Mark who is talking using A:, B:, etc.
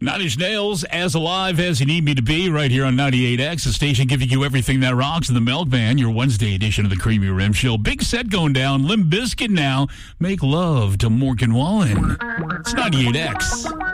A: Nine Inch Nails, As Alive As You Need Me to Be, right here on 98X, the station giving you everything that rocks in the Milkman, your Wednesday edition of the Creamy Rim Show. Big set going down. Limp Bizkit now. Make love to Morgan Wallen. It's 98X.